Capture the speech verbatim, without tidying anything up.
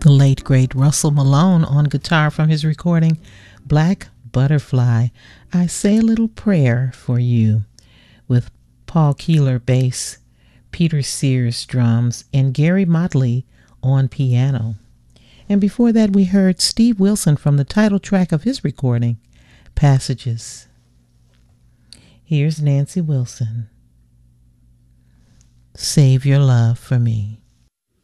The late, great Russell Malone on guitar from his recording Black Butterfly, I Say a Little Prayer for You, with Paul Keeler bass, Peter Sears drums, and Gary Motley on piano. And before that we heard Steve Wilson from the title track of his recording, Passages. Here's Nancy Wilson. Save Your Love for Me.